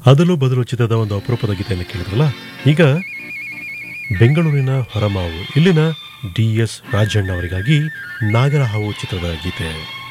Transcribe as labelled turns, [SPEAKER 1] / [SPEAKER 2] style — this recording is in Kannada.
[SPEAKER 1] ಅದಲು ಬದಲು ಚಿತ್ರದ ಒಂದು ಅಪರೂಪದ ಗೀತೆಯನ್ನು ಕೇಳಿದ್ರಲ್ಲ. ಈಗ ಬೆಂಗಳೂರಿನ ಹೊರಮಾವು ಇಲ್ಲಿನ DS ರಾಜಣ್ಣ ಅವರಿಗಾಗಿ ನಾಗರಹಾವು ಚಿತ್ರದ ಗೀತೆ.